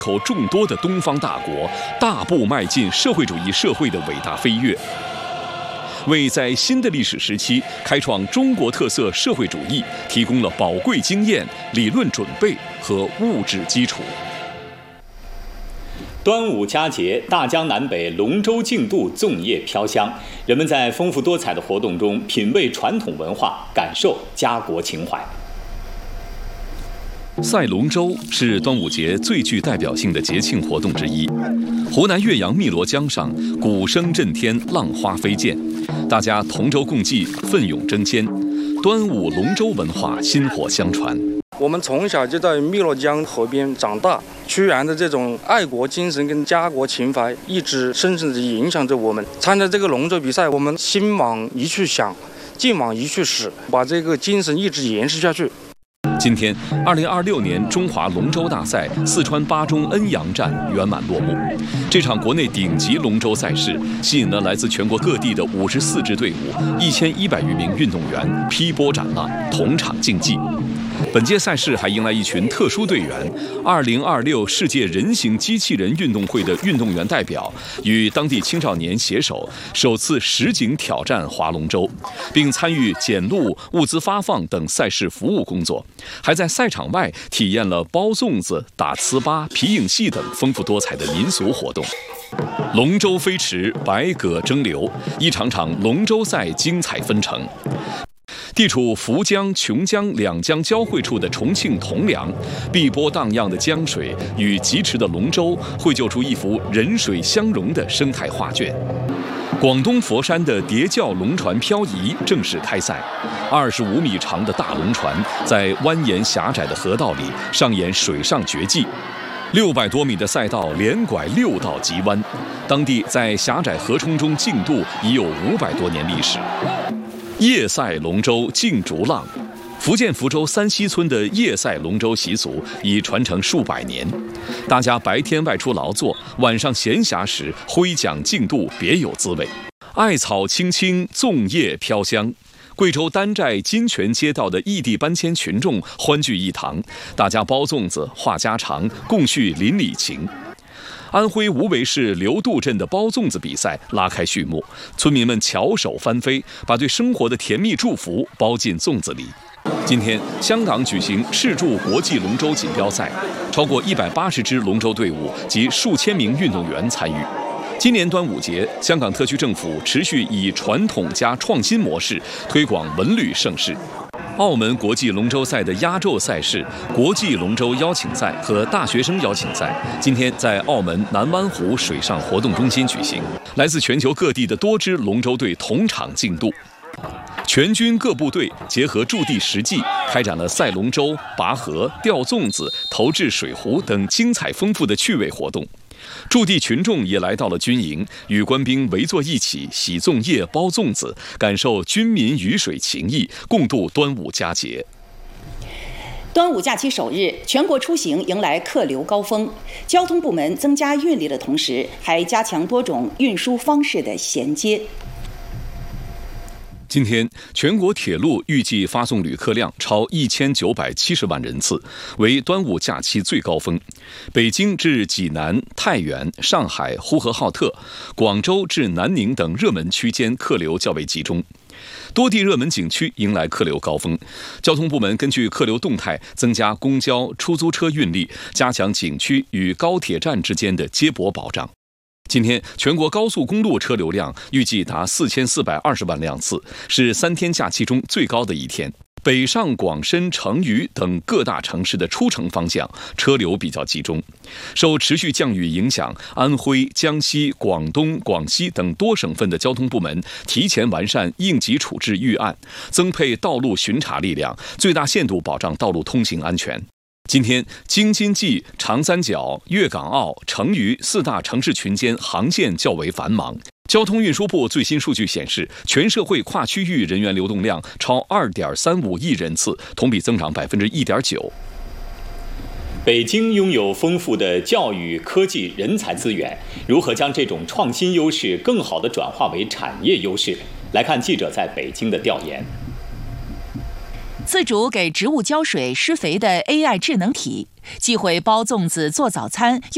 口众多的东方大国，大步迈进社会主义社会的伟大飞跃，为在新的历史时期开创中国特色社会主义提供了宝贵经验、理论准备和物质基础。 端午佳节，大江南北龙舟竞渡，粽叶飘香，人们在丰富多彩的活动中品味传统文化，感受家国情怀。 赛龙舟是端午节最具代表性的节庆活动之一。湖南岳阳汨罗江上，鼓声震天，浪花飞溅，大家同舟共济，奋勇争先，端午龙舟文化薪火相传。 我们从小就在汨罗江河边长大，屈原的这种爱国精神跟家国情怀一直深深地影响着我们。参加这个龙舟比赛，我们心往一处想，劲往一处使，把这个精神一直延续下去。 今天，2026年中华龙舟大赛四川巴中恩阳站圆满落幕。这场国内顶级龙舟赛事吸引了来自全国各地的54支队伍、1100余名运动员劈波斩浪，同场竞技。本届赛事还迎来一群特殊队员，2026世界人形机器人运动会的运动员代表与当地青少年携手，首次实景挑战划龙舟，并参与检录、物资发放等赛事服务工作，还在赛场外体验了包粽子、打糍粑、皮影戏等丰富多彩的民俗活动。龙舟飞驰，百舸争流，一场场龙舟赛精彩纷呈。地处涪江、琼江两江交汇处的重庆铜梁，碧波荡漾的江水与疾驰的龙舟，绘就出一幅人水相融的生态画卷。广东佛山的叠教龙船漂移正式开赛，25米长的大龙船在蜿蜒狭窄的河道里上演水上绝技。600多米的赛道连拐6道急弯，当地在狭窄河冲中竞渡已有500多年历史。夜赛龙舟竞逐浪，福建福州三溪村的夜赛龙舟习俗已传承数百年。大家白天外出劳作，晚上闲暇时挥桨竞渡，别有滋味。艾草青青，粽叶飘香。贵州丹寨金泉街道的异地搬迁群众欢聚一堂，大家包粽子、话家常，共叙邻里情。安徽无为市刘渡镇的包粽子比赛拉开序幕，村民们翘首翻飞，把对生活的甜蜜祝福包进粽子里。今天，香港举行世铸国际龙舟锦标赛，超过180支龙舟队伍及数千名运动员参与。今年端午节，香港特区政府持续以传统加创新模式推广文旅盛事。澳门国际龙舟赛的压轴赛事国际龙舟邀请赛和大学生邀请赛，今天在澳门南湾湖水上活动中心举行，来自全球各地的多支龙舟队同场竞渡。全军各部队结合驻地实际，开展了赛龙舟、拔河、吊粽子、投掷水壶等精彩丰富的趣味活动。驻地群众也来到了军营，与官兵围坐一起洗粽叶、包粽子，感受军民鱼水情谊，共度端午佳节。 端午假期首日，全国出行迎来客流高峰，交通部门增加运力的同时，还加强多种运输方式的衔接。 今天，全国铁路预计发送旅客量超1970万人次，为端午假期最高峰。北京至济南、太原、上海、呼和浩特、广州至南宁等热门区间客流较为集中。多地热门景区迎来客流高峰，交通部门根据客流动态，增加公交、出租车运力，加强景区与高铁站之间的接驳保障。今天，全国高速公路车流量预计达4420万辆次，是3天假期中最高的一天。北上广深、成渝等各大城市的出城方向车流比较集中。受持续降雨影响，安徽、江西、广东、广西等多省份的交通部门提前完善应急处置预案，增配道路巡查力量，最大限度保障道路通行安全。今天，京津冀、长三角、粤港澳、成渝4大城市群间航线较为繁忙。交通运输部最新数据显示，全社会跨区域人员流动量超2.35亿人次，同比增长1.9%。 北京拥有丰富的教育、科技、人才资源，如何将这种创新优势更好地转化为产业优势？来看记者在北京的调研。 自主给植物浇水施肥的 AI 智能体，既会包粽子做早餐，